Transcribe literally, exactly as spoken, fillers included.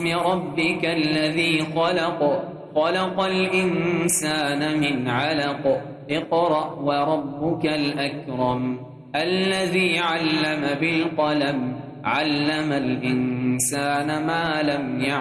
ربك الذي خلق خلق الإنسان من علق اقرأ وربك الأكرم الذي علم بالقلم علم الإنسان ما لم يعلم